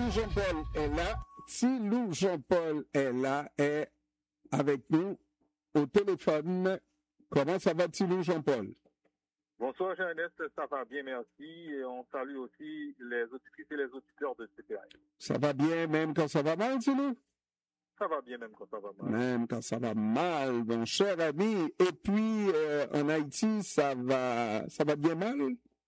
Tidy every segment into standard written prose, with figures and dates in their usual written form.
Tilou Jean-Paul est là. Tilou Jean-Paul est là, est avec nous au téléphone. Comment ça va, Tilou Jean-Paul? Bonsoir Jean-Ernest, ça va bien, merci. Et on salue aussi les auditrices et les auditeurs de CPI. Ça va bien même quand ça va mal, Tilou? Ça va bien même quand ça va mal. Même quand ça va mal, mon cher ami. Et puis, en Haïti, ça va bien mal?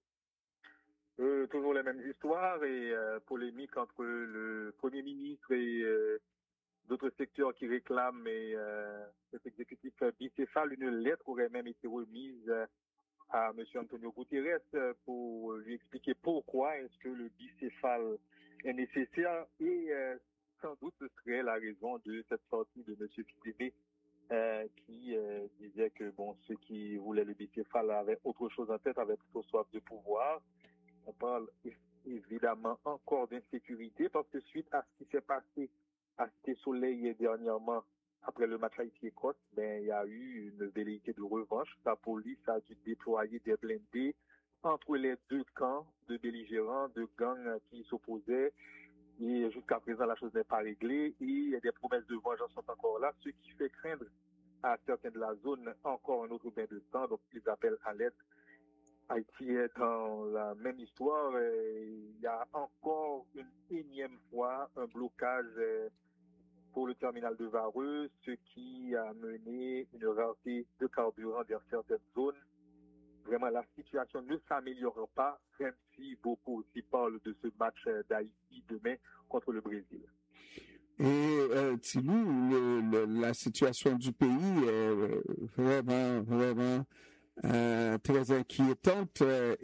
Toujours les mêmes histoires et polémiques entre le Premier ministre et d'autres secteurs qui réclament cet exécutif bicéphale. Une lettre aurait même été remise à M. Antonio Guterres pour lui expliquer pourquoi est-ce que le bicéphale est nécessaire et sans doute ce serait la raison de cette sortie de M. Fidébé qui disait que bon, ceux qui voulaient le bicéphale avaient autre chose en tête, avaient plutôt soif de pouvoir. On parle évidemment encore d'insécurité parce que suite à ce qui s'est passé à Cité Soleil dernièrement, après le match Haïti-Écosse, il y a eu une velléité de revanche. La police a dû déployer des blindés entre les deux camps de belligérants, de gangs qui s'opposaient. Et jusqu'à présent, la chose n'est pas réglée et des promesses de vengeance sont encore là, ce qui fait craindre à certains de la zone encore un autre bain de sang. Donc, ils appellent à l'aide. Haïti est dans la même histoire. Il y a encore une énième fois un blocage pour le terminal de Vareux, ce qui a mené une rareté de carburant dans certaines zones. Vraiment, la situation ne s'améliore pas, même si beaucoup aussi parlent de ce match d'Haïti demain contre le Brésil. Et Tilou, la situation du pays est vraiment très inquiétante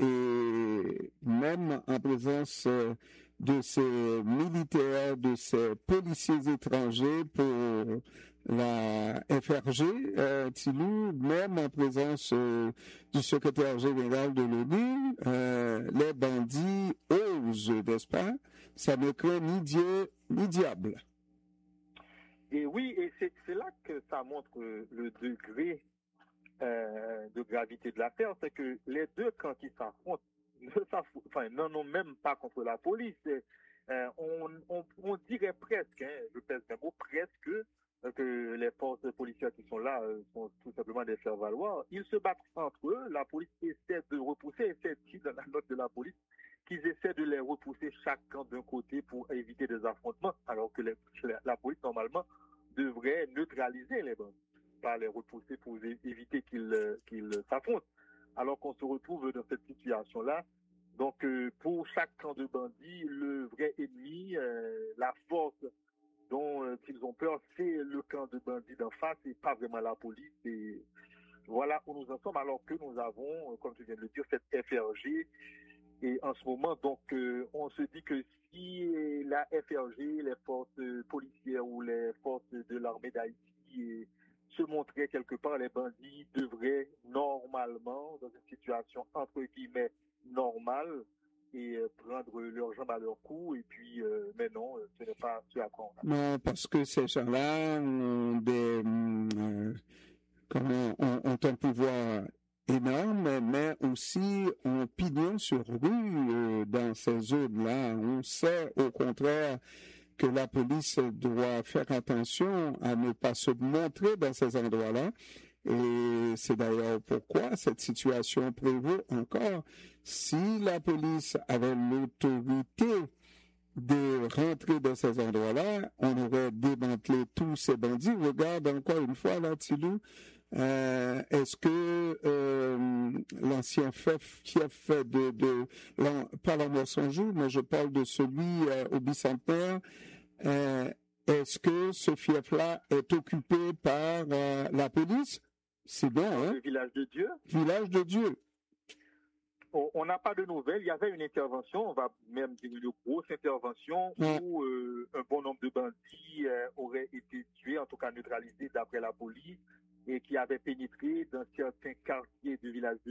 et même en présence de ces militaires, de ces policiers étrangers pour la FRG, Tilou, même en présence du secrétaire général de l'ONU, les bandits osent, n'est-ce pas? Ça ne craint ni Dieu ni diable. Et oui, et c'est là que ça montre le degré de gravité de l'affaire, c'est que les deux camps qui s'affrontent n'en ont même pas contre la police. On dirait presque, je pèse mes mots, presque, que les forces policières qui sont là sont tout simplement des faire-valoir. Ils se battent entre eux, la police essaie de repousser, essaie dit dans la note de la police qu'ils essaient de les repousser chaque camp d'un côté pour éviter des affrontements, alors que la police normalement devrait neutraliser les bandits, pas les repousser pour éviter qu'ils s'affrontent. Alors qu'on se retrouve dans cette situation-là. Donc, pour chaque camp de bandits, le vrai ennemi, la force dont ils ont peur, c'est le camp de bandits d'en face et pas vraiment la police. Et voilà où nous en sommes, alors que nous avons, comme tu viens de le dire, cette FRG. Et en ce moment, donc, on se dit que si la FRG, les forces policières ou les forces de l'armée d'Haïti se montraient quelque part, les bandits devraient normalement, dans une situation entre guillemets normale, et prendre leurs jambes à leur cou. Et puis, mais non, ce n'est pas ce à quoi on a. Non, parce que ces gens-là ont ont un pouvoir énorme, mais aussi ont pignon sur rue dans ces zones-là. On sait au contraire que la police doit faire attention à ne pas se montrer dans ces endroits-là. Et c'est d'ailleurs pourquoi cette situation prévaut encore. Si la police avait l'autorité de rentrer dans ces endroits-là, on aurait démantelé tous ces bandits. Regarde encore une fois là, Tilou, est-ce que l'ancien fief pas la Moisson-Jour, mais je parle de celui au Bicentenaire, est-ce que ce fief-là est occupé par la police? C'est bon, hein? Le village de Dieu. Village de Dieu. On n'a pas de nouvelles. Il y avait une intervention, on va même dire une grosse intervention, où un bon nombre de bandits auraient été tués, en tout cas neutralisés d'après la police, et qui avaient pénétré dans certains quartiers du village de